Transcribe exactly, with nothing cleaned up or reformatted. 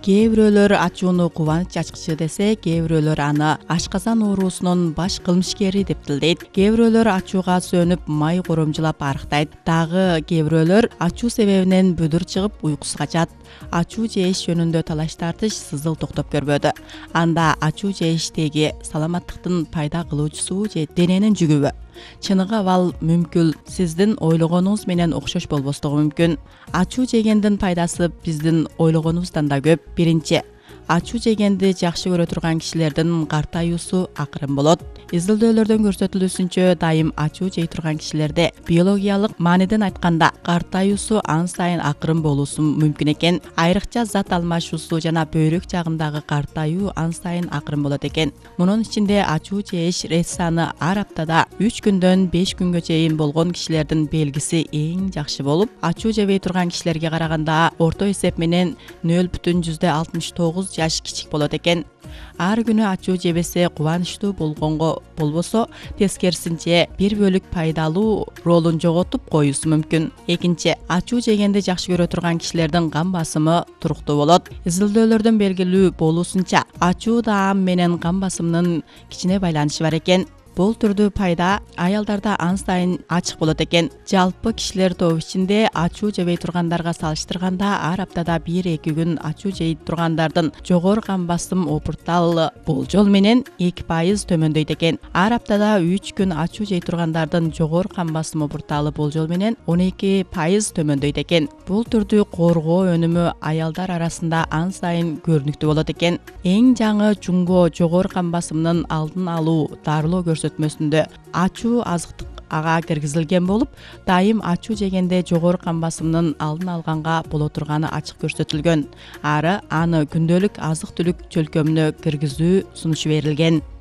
Кээ бирөөлөр ачууну кубаныч ачкычы десе, кээ бирөөлөр аны ашказан оорусунун баш кылмышкери деп тилдейт. Кээ бирөөлөр ачууга сөнүп май коромжулап арыктайт. Дагы кээ бирөөлөр ачуу себебинен бүдүр чыгып уйкусу качат. Ачуу жеш жөнүндө талаш тартыш сызыл токтоп көрбөдү. Анда ачуу жештеги саламаттыктын пайда кылуучусу же дененин жүгүбү? Чыныгы абал мүмкүн сиздин ойлогонуңуз менен окшош болбостугу мүмкүн. Ачуу жегендин пайдасы биздин ойлогонубуздан да көп. Биринчи, ачуу жегенди жакшы көрө турган кишилердин картаюусу акырын болот. Изилдөөлөрдөн көрсөтүлүүсүнчө, дайым ачуу жей турган кишилерде биологиялык мааниден айтканда картаюусу ан сайын акырын болуусу мүмкүн экен. Айрыкча зат алмашуусу жана бөйрөк жагындагы картаюу ан сайын акырын болот экен. Мунун ичинде ачуу жеш рецаны ар аптада үч күндөн беш күнгө чейин болгон кишилердин белгиси эң жакшы болуп, ачуу жебей турган кишилерге караганда орто эсеп менен нөл бүтүн жүздө алтымыш тогуз жаш кичик болот экен. Ар күнү ачуу жебесе кубанычтуу болгонго болбосо, тескерисинче бир бөлүк пайдалуу ролун жоготуп коюусу мүмкүн. Экинчи, ачуу жегенди жакшы көрө турган кишилердин кан басымы туруктуу болот. Изилдөөлөрдөн белгилүү болуусунча, ачуу даам менен кан басымынын кичине байланышы бар экен. Бул түрдүү пайда аялдарда ан сайын ачык болот экен. Жалпы кишилер тобу ичинде ачуу жебей тургандарга салыштырганда ар аптада бир-эки күн ачуу жей тургандардын жогору кан басым опурталы болжол менен эки пайыз төмөндөйт экен. Ар аптада үч күн ачуу жей тургандардын жогору кан басым опурталы болжол менен он эки пайыз төмөндөйт экен. Бул түрдүү коргоо өнүмү аялдар арасында ан сайын көрүнүктүү болот экен. Эң жаңы жунго жогору кан басымынын алдын алуу дарылоо көрсөтмөсүндө ачуу азыктык ага киргизилген болуп, дайым ачуу жегенде жогору кан басымынын алдын алганга боло турганы ачык көрсөтүлгөн. Ары аны күндөлүк азык-түлүк чөлкөмүнө киргизүү сунушу берилген.